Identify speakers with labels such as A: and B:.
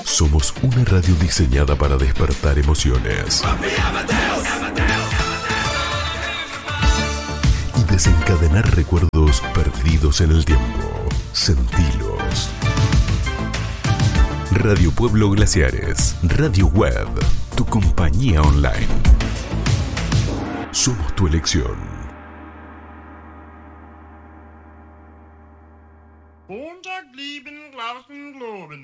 A: Somos una radio diseñada para despertar emociones y desencadenar recuerdos perdidos en el tiempo. Sentilos. Radio Pueblo Glaciares, Radio Web, tu compañía online. Somos tu elección.
B: Montag lieben, Glauben, Globen.